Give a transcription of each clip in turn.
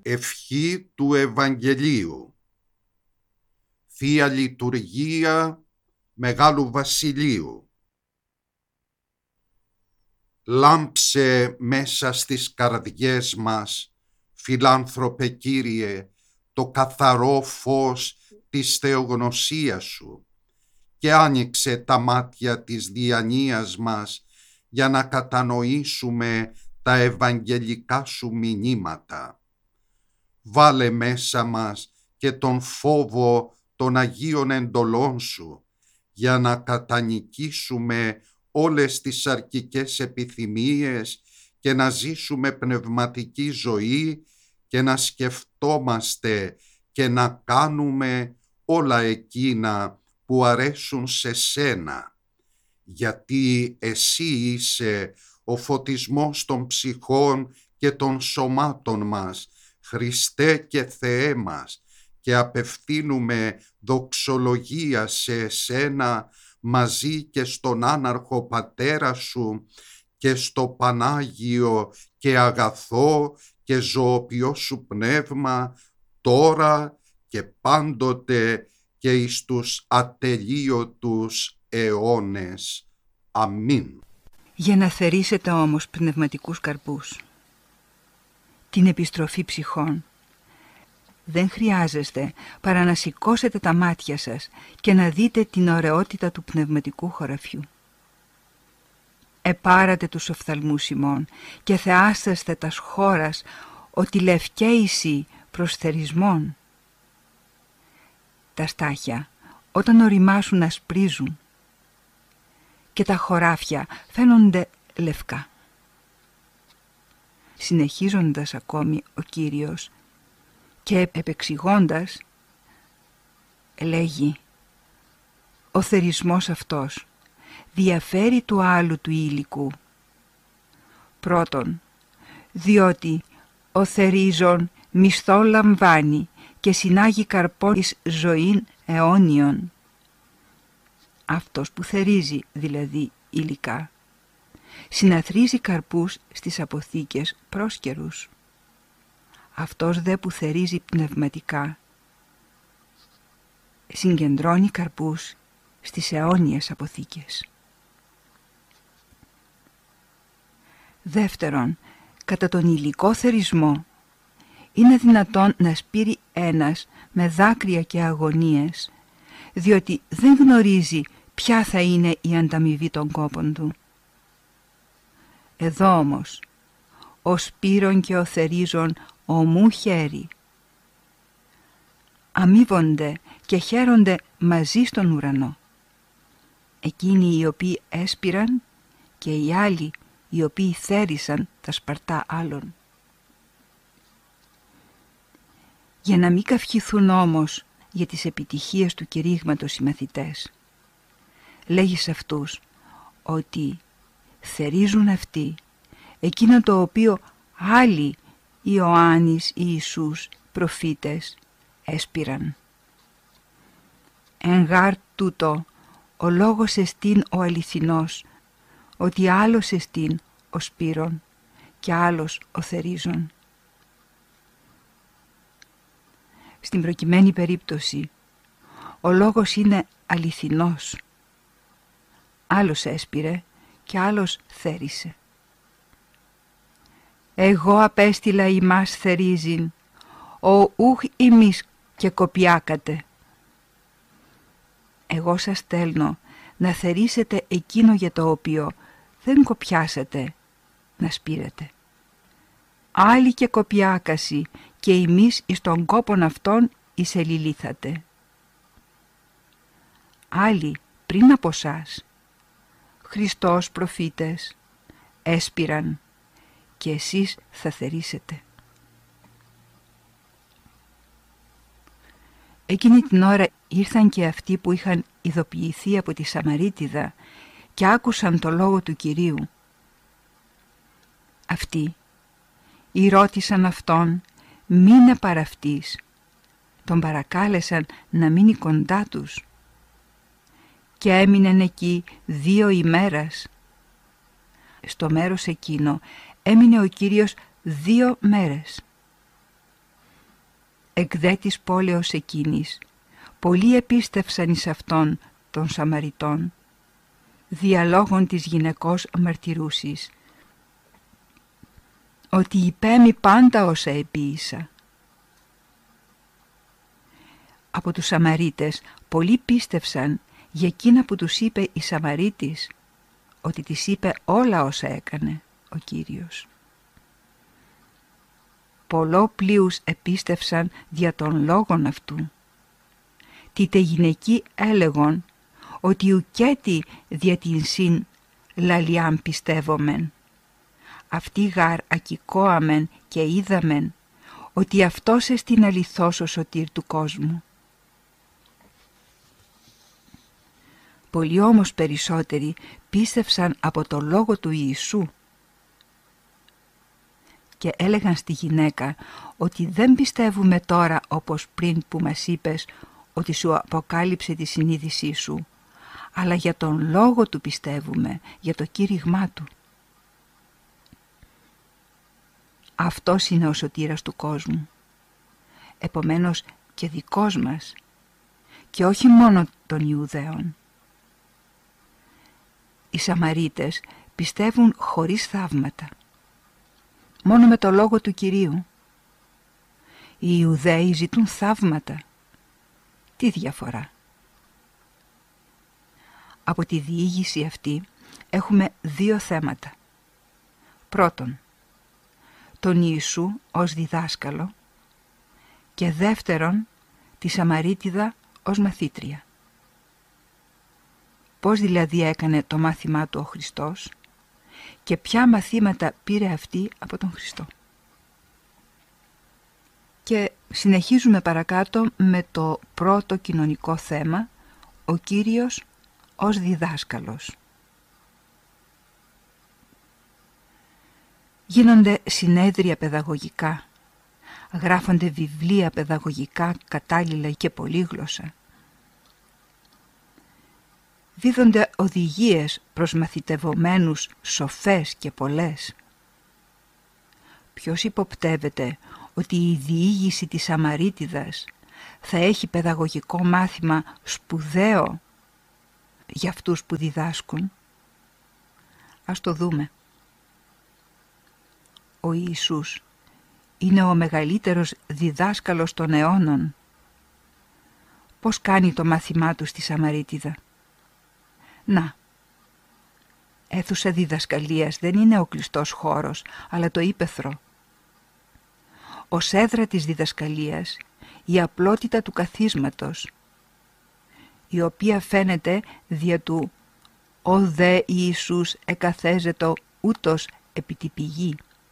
Ευχή του Ευαγγελίου. Θεία Λειτουργία Μεγάλου Βασιλείου. Λάμψε μέσα στις καρδιές μας, φιλάνθρωπε Κύριε, το καθαρό φως της θεογνωσίας Σου και άνοιξε τα μάτια της διανοίας μας για να κατανοήσουμε τα ευαγγελικά Σου μηνύματα. Βάλε μέσα μας και τον φόβο των Αγίων εντολών Σου για να κατανικήσουμε όλες τις σαρκικές επιθυμίες και να ζήσουμε πνευματική ζωή και να σκεφτόμαστε και να κάνουμε όλα εκείνα που αρέσουν σε Σένα, γιατί Εσύ είσαι ο φωτισμός των ψυχών και των σωμάτων μας, Χριστέ και Θεέ μας, και απευθύνουμε δοξολογία σε Εσένα μαζί και στον άναρχο Πατέρα Σου και στο Πανάγιο και αγαθό και ζωοποιό Σου Πνεύμα, τώρα και πάντοτε και εις τους ατελείωτους αιώνες. Αμήν. Για να θερήσετε όμως πνευματικούς καρπούς, την επιστροφή ψυχών, δεν χρειάζεστε παρά να σηκώσετε τα μάτια σας και να δείτε την ωραιότητα του πνευματικού χωραφιού. Επάρατε τους οφθαλμούς ημών και θεάσαστε τας χώρας ότι λευκαίησι προς θερισμόν. Τα στάχια όταν οριμάσουν ασπρίζουν και τα χωράφια φαίνονται λευκά. Συνεχίζοντας ακόμη ο Κύριος και επεξηγώντας λέγει: ο θερισμός αυτός διαφέρει του άλλου του υλικού. Πρώτον, διότι ο θερίζων μισθό λαμβάνει και συνάγει καρπόν εις ζωήν αιώνιον. Αυτός που θερίζει δηλαδή υλικά συναθρίζει καρπούς στις αποθήκες πρόσκαιρους. Αυτός δε που θερίζει πνευματικά συγκεντρώνει καρπούς στις αιώνιες αποθήκες. Δεύτερον, κατά τον υλικό θερισμό είναι δυνατόν να σπείρει ένας με δάκρυα και αγωνίες, διότι δεν γνωρίζει ποια θα είναι η ανταμοιβή των κόπων του. Εδώ όμως, ο σπείρον και ο θερίζον ομού χέρι αμείβονται και χαίρονται μαζί στον ουρανό. Εκείνοι οι οποίοι έσπηραν και οι άλλοι οι οποίοι θέρισαν τα σπαρτά άλλων. Για να μην καυχηθούν όμως για τις επιτυχίες του κηρύγματος οι μαθητές, λέγει σε αυτούς ότι θερίζουν αυτοί εκείνο το οποίο άλλοι Ιωάννης, Ιησούς, προφήτες έσπηραν. Εν γάρ τούτο ο λόγος εστίν ο αληθινός, ότι άλλος εστίν ο σπείρον και άλλος ο θερίζον. Στην προκειμένη περίπτωση ο λόγος είναι αληθινός. Άλλος έσπηρε και άλλος θέρισε. Εγώ απέστειλα ημάς θερίζειν, ο ούχ ημείς και κοπιάκατε. Εγώ σας στέλνω να θερίσετε εκείνο για το οποίο δεν κοπιάσατε να σπείρετε. Άλλοι και κοπιάκασι και ημείς εις των κόπων αυτών εισελιλήθατε. Άλλοι πριν από σας, Χριστός προφήτες, έσπηραν και εσείς θα θερίσετε. Εκείνη την ώρα ήρθαν και αυτοί που είχαν ειδοποιηθεί από τη Σαμαρίτιδα και άκουσαν το λόγο του Κυρίου. Αυτοί ρώτησαν αυτόν μείνε παραυτής, τον παρακάλεσαν να μείνει κοντά τους και έμειναν εκεί 2 ημέρας. Στο μέρος εκείνο έμεινε ο Κύριος 2 μέρες. εκ δε της πόλεως εκείνης, πολλοί επίστευσαν εις αυτόν των Σαμαριτών, διαλόγων της γυναικός μαρτυρούσης, ότι υπέμει πάντα όσα επίησα. Από τους Σαμαρίτες πολλοί πίστευσαν για εκείνα που τους είπε η Σαμαρίτης, ότι της είπε όλα όσα έκανε ο Κύριος. Πολλό πλείους επίστευσαν δια των λόγων αυτού. Τίτε γυναικοί έλεγον ότι ουκέτι δια την συν λαλιάν πιστεύομεν. Αυτοί γαρ ακικόαμεν και είδαμεν ότι αυτός εστιν αληθώς ο σωτήρ του κόσμου. Πολλοί όμως περισσότεροι πίστευσαν από το λόγο του Ιησού και έλεγαν στη γυναίκα ότι δεν πιστεύουμε τώρα όπως πριν που μας είπες ότι σου αποκάλυψε τη συνείδησή σου, αλλά για τον λόγο του πιστεύουμε, για το κήρυγμά του. Αυτός είναι ο σωτήρας του κόσμου, επομένως και δικός μας, και όχι μόνο των Ιουδαίων. Οι Σαμαρίτες πιστεύουν χωρίς θαύματα, μόνο με το λόγο του Κυρίου. Οι Ιουδαίοι ζητούν θαύματα. Τι διαφορά? Από τη διήγηση αυτή έχουμε δύο θέματα. Πρώτον, τον Ιησού ως διδάσκαλο και δεύτερον, τη Σαμαρίτιδα ως μαθήτρια. Πώς δηλαδή έκανε το μάθημά του ο Χριστός και ποια μαθήματα πήρε αυτή από τον Χριστό. Και συνεχίζουμε παρακάτω με το πρώτο κοινωνικό θέμα, ο Κύριος ως διδάσκαλος. Γίνονται συνέδρια παιδαγωγικά, γράφονται βιβλία παιδαγωγικά κατάλληλα και πολύγλωσσα. Δίδονται οδηγίες προς μαθητευομένους σοφές και πολλές. Ποιος υποπτεύεται ότι η διήγηση της Σαμαρίτιδας θα έχει παιδαγωγικό μάθημα σπουδαίο για αυτούς που διδάσκουν? Ας το δούμε. Ο Ιησούς είναι ο μεγαλύτερος διδάσκαλος των αιώνων. Πώς κάνει το μάθημά του στη Σαμαρίτιδα? Να, αίθουσα διδασκαλίας δεν είναι ο κλειστός χώρος, αλλά το ύπαιθρο. Ως έδρα της διδασκαλίας η απλότητα του καθίσματος, η οποία φαίνεται δια του «Ο δε Ιησούς εκαθέζετο ούτως επί τη πηγή».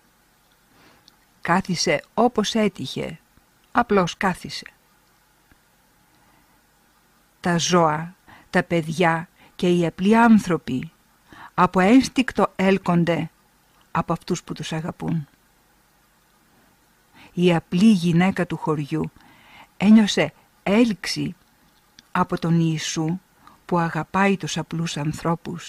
Κάθισε όπως έτυχε, απλώς κάθισε. Τα ζώα, τα παιδιά και οι απλοί άνθρωποι από ένστικτο έλκονται από αυτούς που τους αγαπούν. Η απλή γυναίκα του χωριού ένιωσε έλξη από τον Ιησού που αγαπάει τους απλούς ανθρώπους.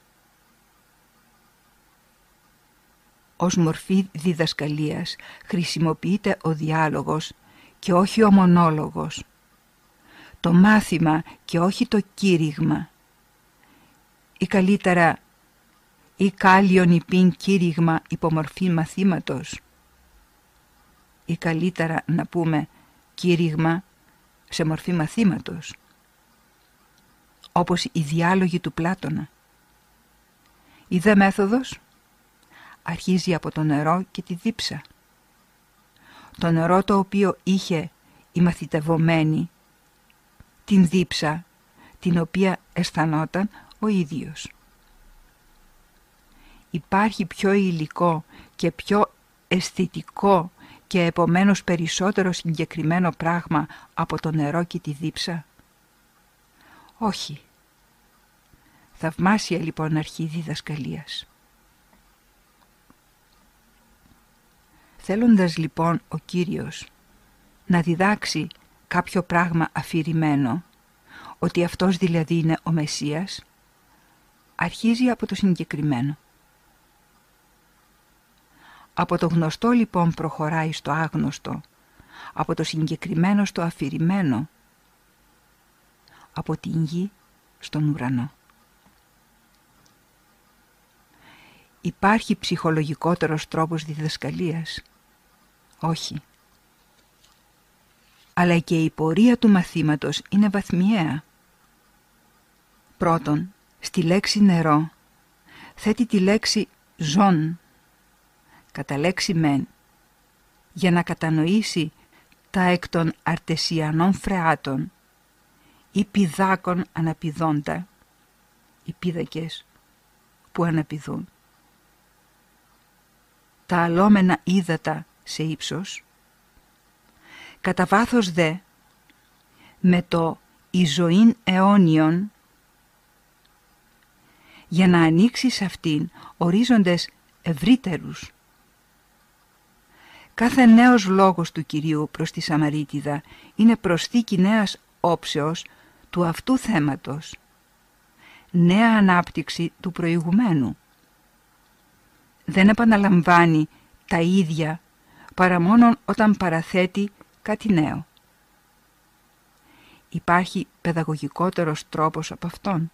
Ως μορφή διδασκαλίας χρησιμοποιείται ο διάλογος και όχι ο μονόλογος, το μάθημα και όχι το κήρυγμα, ή καλύτερα ή κάλλιον υπήν κήρυγμα υπομορφή μαθήματος, ή καλύτερα να πούμε κήρυγμα σε μορφή μαθήματος, όπως οι διάλογοι του Πλάτωνα. Η δε μέθοδος αρχίζει από το νερό και τη δίψα. Το νερό το οποίο είχε η μαθητευομένη, την δίψα την οποία αισθανόταν ο ίδιος. Υπάρχει πιο υλικό και πιο αισθητικό και επομένως περισσότερο συγκεκριμένο πράγμα από το νερό και τη δίψα? Όχι. Θαυμάσια λοιπόν αρχή διδασκαλίας. Θέλοντας λοιπόν ο Κύριος να διδάξει κάποιο πράγμα αφηρημένο, ότι αυτός δηλαδή είναι ο Μεσσίας, αρχίζει από το συγκεκριμένο. Από το γνωστό λοιπόν προχωράει στο άγνωστο, από το συγκεκριμένο στο αφηρημένο, από την γη στον ουρανό. Υπάρχει ψυχολογικότερος τρόπος διδασκαλίας? Όχι. Αλλά και η πορεία του μαθήματος είναι βαθμιαία. Πρώτον, στη λέξη νερό θέτει τη λέξη ζών, κατά λέξη μεν, για να κατανοήσει τα εκ των αρτεσιανών φρεάτων ή πηδάκων αναπηδώντα, οι πίδακες που αναπηδούν, τα αλώμενα ύδατα σε ύψος, κατά βάθος δε με το «η ζωήν αιώνιον», για να ανοίξει σε αυτήν ορίζοντες ευρύτερους. Κάθε νέος λόγος του Κυρίου προς τη Σαμαρίτιδα είναι προσθήκη νέας όψεως του αυτού θέματος, νέα ανάπτυξη του προηγουμένου. Δεν επαναλαμβάνει τα ίδια παρά μόνον όταν παραθέτει κάτι νέο. Υπάρχει παιδαγωγικότερος τρόπος από αυτόν?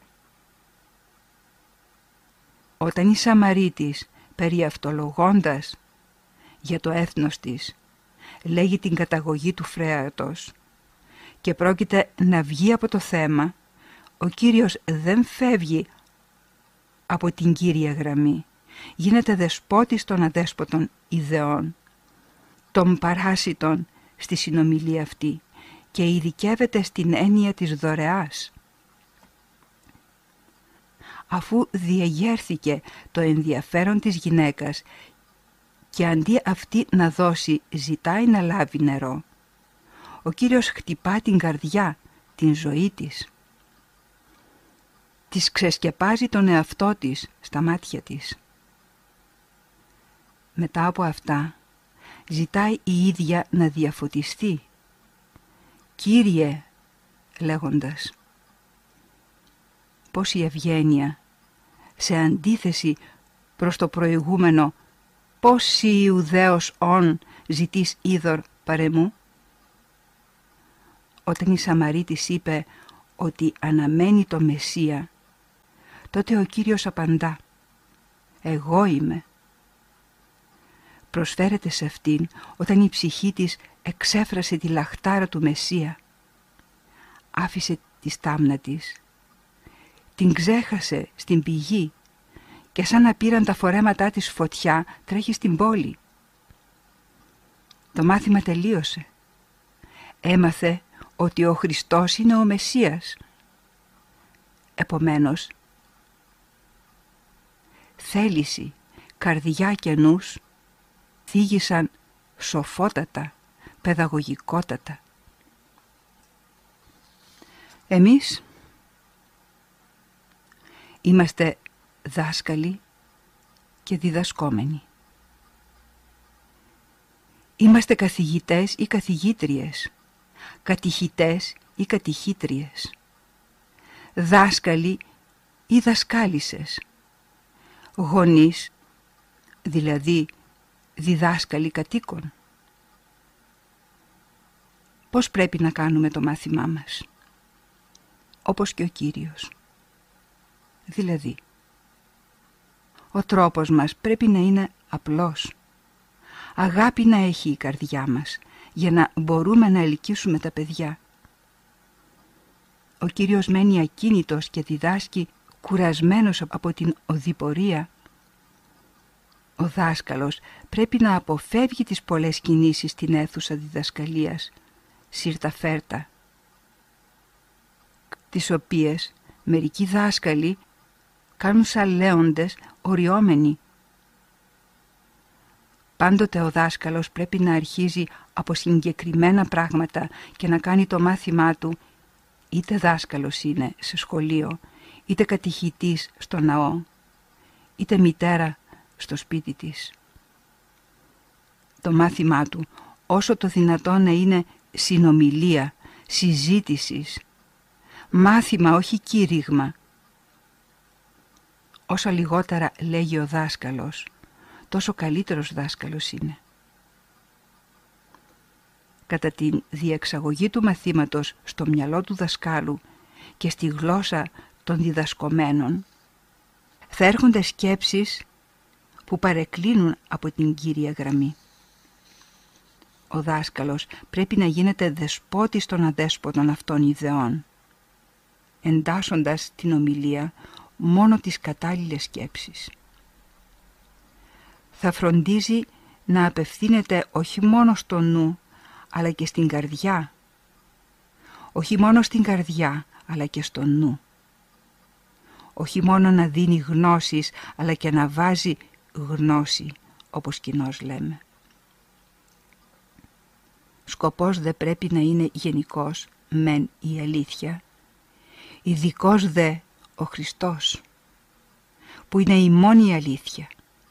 Όταν η Σαμαρίτης, περιαυτολογώντας για το έθνος της, λέγει την καταγωγή του φρέατος και πρόκειται να βγει από το θέμα, ο Κύριος δεν φεύγει από την κύρια γραμμή. Γίνεται δεσπότης των αδέσποτων ιδεών, των παράσιτων στη συνομιλία αυτή και ειδικεύεται στην έννοια της δωρεάς. Αφού διεγέρθηκε το ενδιαφέρον της γυναίκας και αντί αυτή να δώσει ζητάει να λάβει νερό, ο Κύριος χτυπά την καρδιά, την ζωή της. Της ξεσκεπάζει τον εαυτό της στα μάτια της. Μετά από αυτά ζητάει η ίδια να διαφωτιστεί. «Κύριε», λέγοντας, πως η ευγένεια, σε αντίθεση προς το προηγούμενο «πως η Ιουδαίος ον ζητείς είδωρ παρεμού», όταν η Σαμαρίτης είπε ότι αναμένει το Μεσσία, τότε ο Κύριος απαντά «Εγώ είμαι». Προσφέρεται σε αυτήν όταν η ψυχή της εξέφρασε τη λαχτάρα του Μεσσία. Άφησε τη στάμνα της, την ξέχασε στην πηγή και σαν να πήραν τα φορέματά της φωτιά τρέχει στην πόλη. Το μάθημα τελείωσε. Έμαθε ότι ο Χριστός είναι ο Μεσσίας. Επομένως, θέληση, καρδιά και νους θίγησαν σοφότατα, παιδαγωγικότατα. Εμείς είμαστε δάσκαλοι και διδασκόμενοι. Είμαστε καθηγητές ή καθηγήτριες, κατηχητές ή κατηχήτριες, δάσκαλοι ή δασκάλισσες, γονείς, δηλαδή διδάσκαλοι κατοίκων. Πώς πρέπει να κάνουμε το μάθημά μας? Όπως και ο Κύριος. Δηλαδή, ο τρόπος μας πρέπει να είναι απλός. Αγάπη να έχει η καρδιά μας, για να μπορούμε να ελκύσουμε τα παιδιά. Ο Κύριος μένει ακίνητος και διδάσκει κουρασμένος από την οδηπορία. Ο δάσκαλος πρέπει να αποφεύγει τις πολλές κινήσεις στην αίθουσα διδασκαλίας, σύρτα-φέρτα, τις οποίες μερικοί δάσκαλοι κάνουν σαν λέοντες οριόμενοι. Πάντοτε ο δάσκαλος πρέπει να αρχίζει από συγκεκριμένα πράγματα και να κάνει το μάθημά του, είτε δάσκαλος είναι σε σχολείο, είτε κατηχητής στο ναό, είτε μητέρα στο σπίτι της. Το μάθημά του όσο το δυνατόν να είναι συνομιλία, συζήτησης, μάθημα όχι κήρυγμα. Όσα λιγότερα λέγει ο δάσκαλος, τόσο καλύτερος δάσκαλος είναι. κατά τη διεξαγωγή του μαθήματος στο μυαλό του δασκάλου και στη γλώσσα των διδασκομένων, θα έρχονται σκέψεις που παρεκκλίνουν από την κύρια γραμμή. Ο δάσκαλος πρέπει να γίνεται δεσπότης των αδέσποτων αυτών ιδεών, εντάσσοντας την ομιλία μόνο τις κατάλληλες σκέψεις. Θα φροντίζει να απευθύνεται όχι μόνο στο νου, αλλά και στην καρδιά. Όχι μόνο στην καρδιά, αλλά και στο νου. Όχι μόνο να δίνει γνώσεις, αλλά και να βάζει γνώση, όπως κοινώς λέμε. Σκοπός δεν πρέπει να είναι γενικός, μεν η αλήθεια, ειδικός δε ο Χριστός, που είναι η μόνη αλήθεια.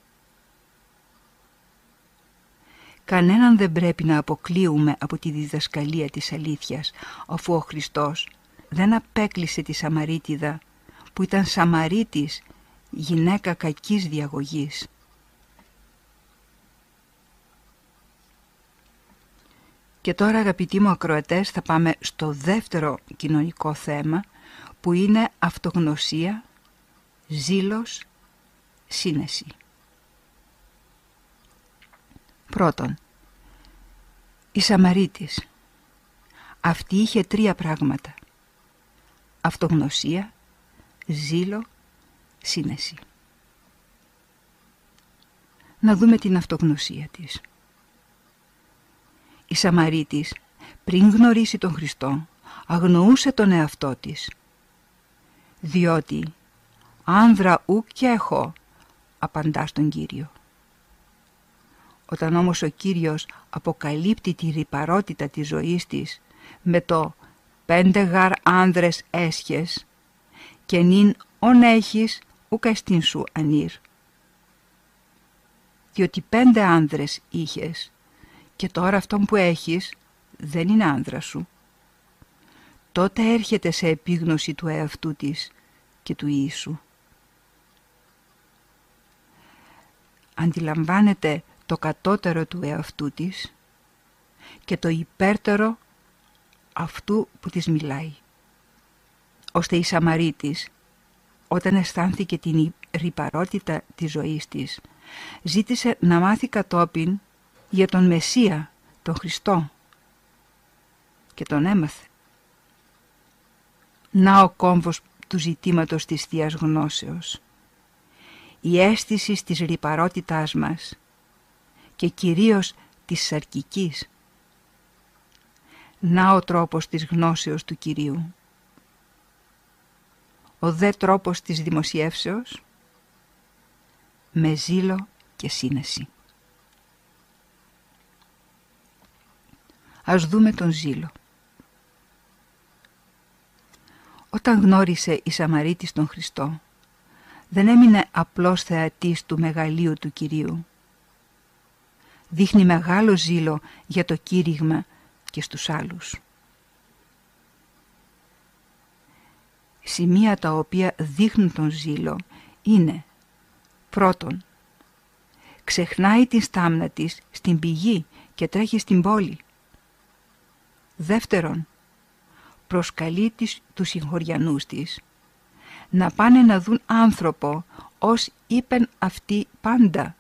Κανέναν δεν πρέπει να αποκλείουμε από τη διδασκαλία της αλήθειας, αφού ο Χριστός δεν απέκλεισε τη Σαμαρίτιδα, που ήταν Σαμαρίτης, γυναίκα κακής διαγωγής. Και τώρα, αγαπητοί μου ακροατές, θα πάμε στο δεύτερο κοινωνικό θέμα, που είναι αυτογνωσία, ζήλος, σύνεση. Πρώτον, η Σαμαρίτης. Αυτή είχε 3 πράγματα: αυτογνωσία, ζήλο, σύνεση. Να δούμε την αυτογνωσία της. Η Σαμαρίτης, πριν γνωρίσει τον Χριστό, αγνοούσε τον εαυτό της, διότι «άνδρα ουκ και έχω», απαντά στον Κύριο. Όταν όμως ο Κύριος αποκαλύπτει τη ρυπαρότητα της ζωής της με το «5 γαρ άνδρες έσχες και νυν ον έχεις ουκ εστίν σου ανήρ», διότι 5 άνδρες είχες και τώρα αυτόν που έχεις δεν είναι άνδρα σου, τότε έρχεται σε επίγνωση του εαυτού της και του Ιησού. Αντιλαμβάνεται το κατώτερο του εαυτού της και το υπέρτερο αυτού που της μιλάει, ώστε η Σαμαρίτης, όταν αισθάνθηκε την ρυπαρότητα της ζωής της, ζήτησε να μάθει κατόπιν για τον Μεσσία, τον Χριστό, και τον έμαθε. Να ο κόμβος του ζητήματος της Θείας Γνώσεως, η αίσθηση της ρυπαρότητάς μας και κυρίως της σαρκικής. Να ο τρόπος της γνώσεως του Κυρίου. Ο δε τρόπος της δημοσιεύσεως, με ζήλο και σύνεση. Ας δούμε τον ζήλο. Όταν γνώρισε η Σαμαρίτης τον Χριστό, δεν έμεινε απλώς θεατής του μεγαλείου του Κυρίου. Δείχνει μεγάλο ζήλο για το κήρυγμα και στους άλλους. Σημεία τα οποία δείχνουν τον ζήλο είναι: πρώτον, ξεχνάει την στάμνα της στην πηγή και τρέχει στην πόλη. Δεύτερον, προσκαλεί τους συγχωριανούς της να πάνε να δουν άνθρωπο ως είπεν αυτοί πάντα.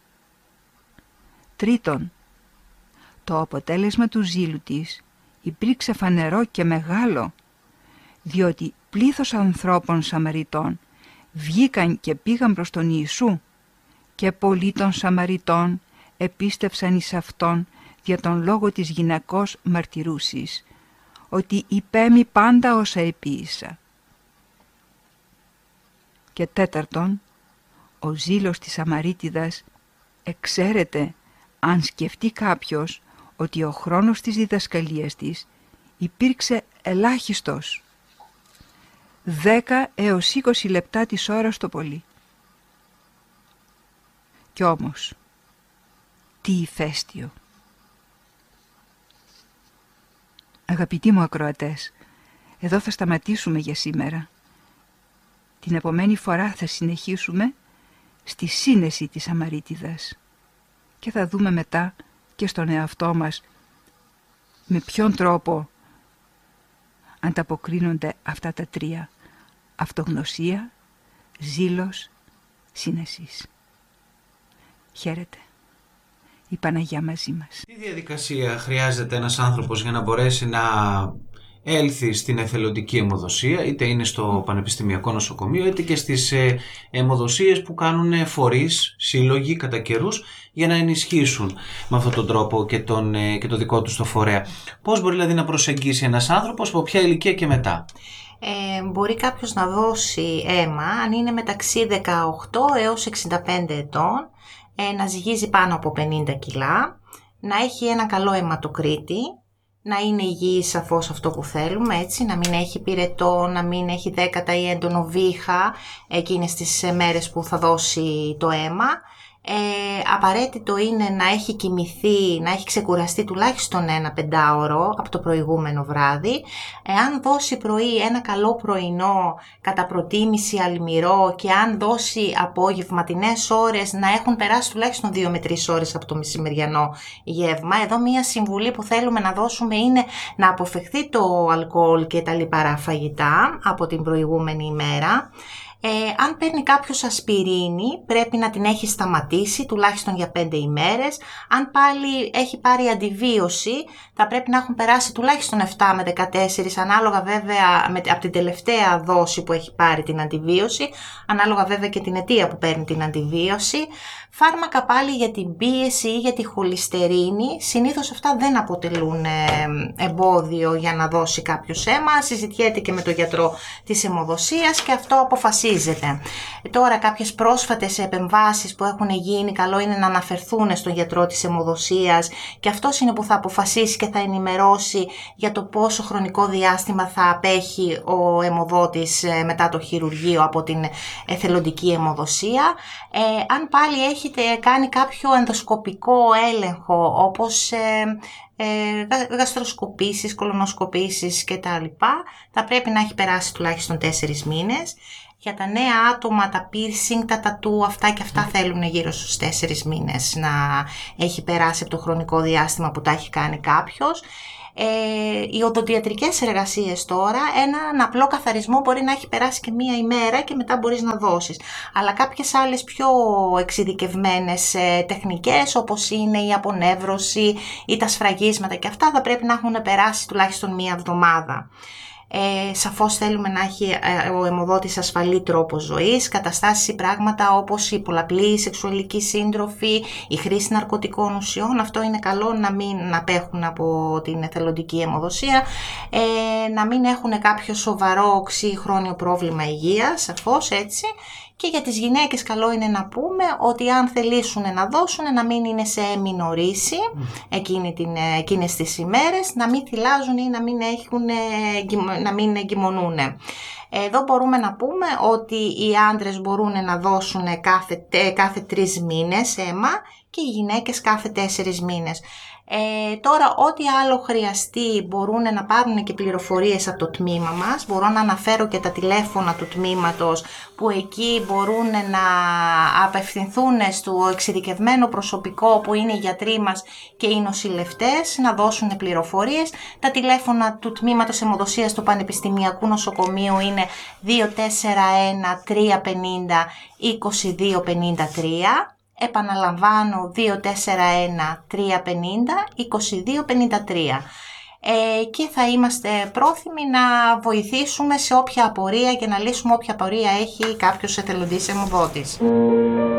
Τρίτον, το αποτέλεσμα του ζήλου της υπήρξε φανερό και μεγάλο, διότι πλήθος ανθρώπων Σαμαριτών βγήκαν και πήγαν προς τον Ιησού και πολλοί των Σαμαριτών επίστευσαν εις αυτόν δια τον λόγο της γυναικός μαρτυρούσης, ότι υπέμει πάντα όσα επίησα. Και τέταρτον, ο ζήλος της Σαμαρίτιδας εξαίρεται αν σκεφτεί κάποιος ότι ο χρόνος της διδασκαλίας της υπήρξε ελάχιστος, 10 έως 20 λεπτά της ώρας το πολύ. Κι όμως, τι ηφαίστειο! Αγαπητοί μου ακροατές, εδώ θα σταματήσουμε για σήμερα. Την επομένη φορά θα συνεχίσουμε στη σύνεση της Σαμαρίτιδας και θα δούμε μετά και στον εαυτό μας Με ποιον τρόπο ανταποκρίνονται αυτά τα τρία: αυτογνωσία, ζήλος, συνεσής. Χαίρετε. Η Παναγιά μαζί μας. Τι διαδικασία χρειάζεται ένας άνθρωπος για να μπορέσει να έλθει στην εθελοντική αιμοδοσία, είτε είναι στο Πανεπιστημιακό Νοσοκομείο, είτε και στις αιμοδοσίες που κάνουν φορείς, σύλλογοι κατά καιρούς, για να ενισχύσουν με αυτόν τον τρόπο και το δικό τους το φορέα? Πώς μπορεί δηλαδή να προσεγγίσει ένας άνθρωπος, από ποια ηλικία και μετά? Μπορεί κάποιος να δώσει αίμα αν είναι μεταξύ 18 έως 65 ετών, να ζυγίζει πάνω από 50 κιλά, να έχει ένα καλό αιματοκρίτη, να είναι υγιής σαφώς αυτό που θέλουμε, έτσι, να μην έχει πυρετό, να μην έχει δέκατα ή έντονο βήχα εκείνες τις μέρες που θα δώσει το αίμα. Απαραίτητο είναι να έχει κοιμηθεί, να έχει ξεκουραστεί τουλάχιστον ένα 5ωρο από το προηγούμενο βράδυ. Εάν δώσει πρωί ένα καλό πρωινό, κατά προτίμηση αλμυρό, και αν δώσει απόγευματινές ώρες, να έχουν περάσει τουλάχιστον 2 με 3 ώρες από το μεσημεριανό γεύμα. Εδώ μία συμβουλή που θέλουμε να δώσουμε είναι να αποφευχθεί το αλκοόλ και τα λιπαρά φαγητά από την προηγούμενη ημέρα. Αν παίρνει κάποιος ασπιρίνη, πρέπει να την έχει σταματήσει τουλάχιστον για 5 ημέρες. Αν πάλι έχει πάρει αντιβίωση, θα πρέπει να έχουν περάσει τουλάχιστον 7 με 14, ανάλογα βέβαια από την τελευταία δόση που έχει πάρει την αντιβίωση, ανάλογα βέβαια και την αιτία που παίρνει την αντιβίωση. Φάρμακα πάλι για την πίεση ή για τη χολυστερίνη, συνήθως αυτά δεν αποτελούν εμπόδιο για να δώσει κάποιος αίμα. Συζητιέται και με τον γιατρό της αιμοδοσίας και αυτό αποφασίζεται. Τώρα κάποιες πρόσφατες επεμβάσεις που έχουν γίνει, καλό είναι να αναφερθούν στον γιατρό της αιμοδοσίας και αυτός είναι που θα αποφασίσει και θα ενημερώσει για το πόσο χρονικό διάστημα θα απέχει ο αιμοδότης μετά το χειρουργείο από την εθελοντική αιμοδοσία. Αν πάλι έχετε κάνει κάποιο ενδοσκοπικό έλεγχο, όπως γαστροσκοπήσεις, κολονοσκοπήσεις κτλ., θα πρέπει να έχει περάσει τουλάχιστον 4 μήνες. Για τα νέα άτομα, τα piercing, τα τατού, αυτά και αυτά θέλουν γύρω στους 4 μήνες να έχει περάσει από το χρονικό διάστημα που τα έχει κάνει κάποιος. Οι οδοντιατρικές εργασίες τώρα, έναν απλό καθαρισμό μπορεί να έχει περάσει και 1 ημέρα και μετά μπορείς να δώσεις. Αλλά κάποιες άλλες πιο εξειδικευμένες τεχνικές, όπως είναι η απονεύρωση ή τα σφραγίσματα και αυτά, θα πρέπει να έχουν περάσει τουλάχιστον 1 εβδομάδα. Σαφώς θέλουμε να έχει ο αιμοδότης ασφαλή τρόπο ζωής, καταστάσεις ή πράγματα όπως η πολλαπλή σεξουαλική σύντροφη, η χρήση ναρκωτικών ουσιών. Αυτό είναι καλό να μην απέχουν από την εθελοντική αιμοδοσία, να μην έχουν κάποιο σοβαρό οξύ χρόνιο πρόβλημα υγείας, σαφώς έτσι. Και για τις γυναίκες καλό είναι να πούμε ότι αν θελήσουν να δώσουν, να μην είναι σε έμεινο-ρίση εκείνες τις ημέρες, να μην θυλάζουν ή να μην εγκυμονούν. Εδώ μπορούμε να πούμε ότι οι άντρες μπορούν να δώσουν κάθε 3 μήνες αίμα και οι γυναίκες κάθε 4 μήνες. Τώρα ό,τι άλλο χρειαστεί μπορούν να πάρουν και πληροφορίες από το τμήμα μας. Μπορώ να αναφέρω και τα τηλέφωνα του τμήματος που εκεί μπορούν να απευθυνθούν στο εξειδικευμένο προσωπικό που είναι οι γιατροί μας και οι νοσηλευτές να δώσουν πληροφορίες. Τα τηλέφωνα του τμήματος αιμοδοσίας του Πανεπιστημιακού Νοσοκομείου είναι 241 350 2253. Επαναλαμβάνω 241 350 2253. Και θα είμαστε πρόθυμοι να βοηθήσουμε σε όποια απορία και να λύσουμε όποια απορία έχει κάποιος εθελοντής αιμοδότης.